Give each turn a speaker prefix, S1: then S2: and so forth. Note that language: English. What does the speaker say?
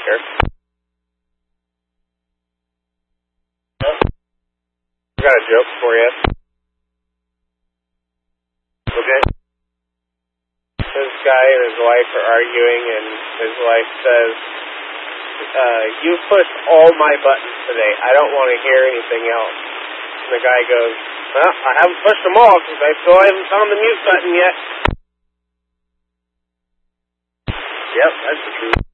S1: quicker. I got a joke for you. Okay. This guy and his wife are arguing, and his wife says, you pushed all my buttons today. I don't want to hear anything else. And the guy goes, well, I haven't pushed them all because I still haven't found the mute button yet. Yep, that's the truth.